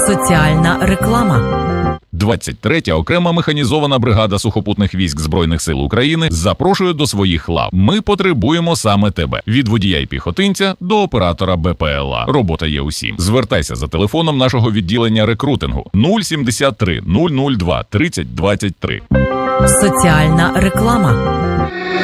Соціальна реклама. 23-я окрема механізована бригада сухопутних військ Збройних сил України запрошує до своїх лав. Ми потребуємо саме тебе. Від водія і піхотинця до оператора БПЛА. Робота є усім. Звертайся за телефоном нашого відділення рекрутингу 073 002 30 23. Соціальна реклама.